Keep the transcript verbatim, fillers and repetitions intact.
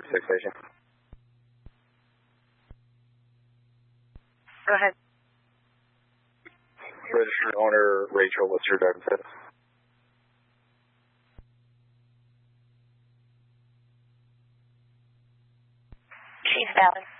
six station. Go ahead. Registered owner, Rachel, what's your driving status? She's valid.